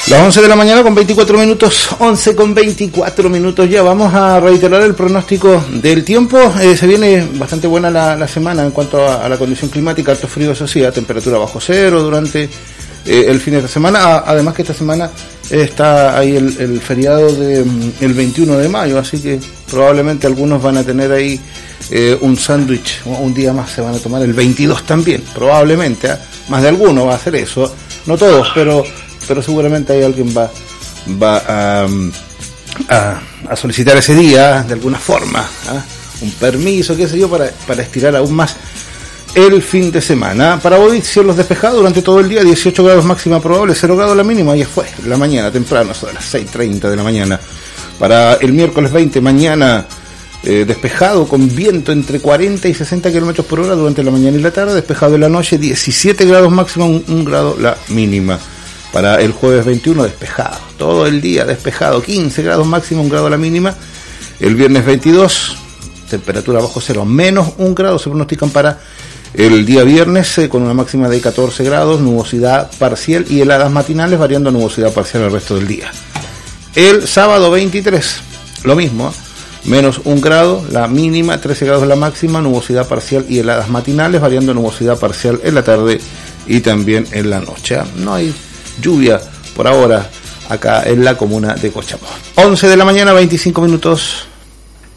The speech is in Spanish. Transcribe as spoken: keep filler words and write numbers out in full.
Las once de la mañana con veinticuatro minutos, once con veinticuatro minutos ya. Vamos a reiterar el pronóstico del tiempo. Eh, se viene bastante buena la, la semana en cuanto a, a la condición climática, alto frío, eso sí, a temperatura bajo cero durante eh, el fin de semana. A, además que esta semana está ahí el, el feriado del de, veintiuno de mayo, así que probablemente algunos van a tener ahí eh, un sándwich, un día más se van a tomar el veintidós también, probablemente, ¿eh? Más de alguno va a hacer eso, no todos, pero... pero seguramente hay alguien va va a, a, a solicitar ese día de alguna forma, ¿eh? Un permiso, qué sé yo, para, para estirar aún más el fin de semana. Para hoy, cielos despejados durante todo el día, dieciocho grados máxima probable, cero grados la mínima, y fue la mañana temprano, eso de las seis treinta de la mañana. Para el miércoles veinte, mañana eh, despejado con viento entre cuarenta y sesenta kilómetros por hora durante la mañana y la tarde, despejado en la noche, diecisiete grados máxima, un, un grado la mínima. Para el jueves veintiuno, despejado, todo el día despejado, quince grados máximo, un grado la mínima. El viernes veintidós, temperatura bajo cero, menos un grado se pronostican para el día viernes, eh, con una máxima de catorce grados, nubosidad parcial y heladas matinales, variando a nubosidad parcial el resto del día. El sábado veintitrés, lo mismo, ¿eh? Menos un grado, la mínima, trece grados la máxima, nubosidad parcial y heladas matinales, variando a nubosidad parcial en la tarde y también en la noche. No hay lluvia por ahora acá en la comuna de Cochamó. once de la mañana, veinticinco minutos.